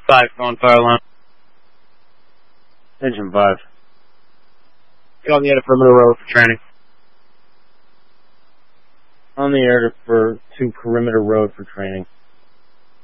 5, going fire alarm. Engine 5. Get on the air to Perimeter Road for training. On the air to Perimeter Road for training.